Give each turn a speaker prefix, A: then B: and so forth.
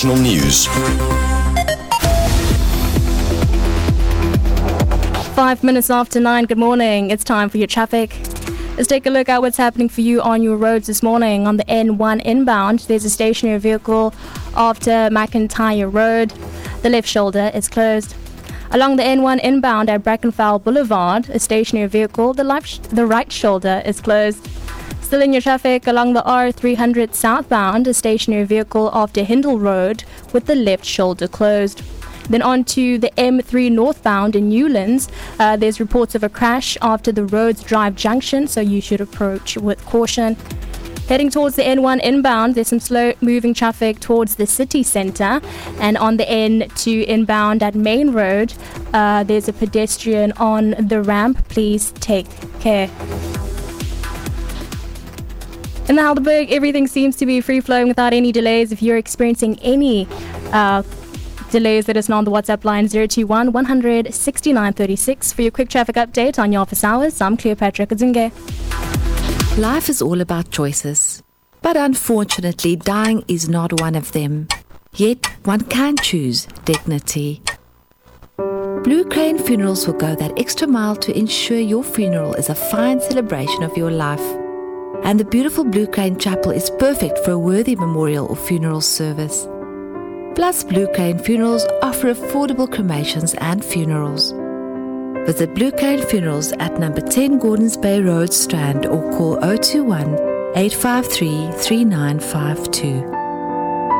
A: News.
B: 5 minutes after 9, good morning. It's time for your traffic. Let's take a look at what's happening for you on your roads this morning. On the N1 inbound, there's a stationary vehicle after McIntyre Road. The left shoulder is closed. Along the N1 inbound at Brackenfell Boulevard, a stationary vehicle, the right shoulder is closed. Still in your traffic, along the R300 southbound, a stationary vehicle after Hindle Road with the left shoulder closed. Then on to the M3 northbound in Newlands, there's reports of a crash after the Rhodes Drive junction, so you should approach with caution. Heading towards the N1 inbound, there's some slow moving traffic towards the city centre, and on the N2 inbound at Main Road, there's a pedestrian on the ramp. Please take care. In the Helderberg, everything seems to be free-flowing without any delays. If you're experiencing any delays, let us know on the WhatsApp line 021 100 6936 for your quick traffic update on your office hours. I'm Cleopatra Kadzinge.
C: Life is all about choices, but unfortunately, dying is not one of them. Yet, one can choose dignity. Blue Crane Funerals will go that extra mile to ensure your funeral is a fine celebration of your life. And the beautiful Blue Crane Chapel is perfect for a worthy memorial or funeral service. Plus, Blue Crane Funerals offer affordable cremations and funerals. Visit Blue Crane Funerals at number 10 Gordons Bay Road, Strand, or call 021 853 3952.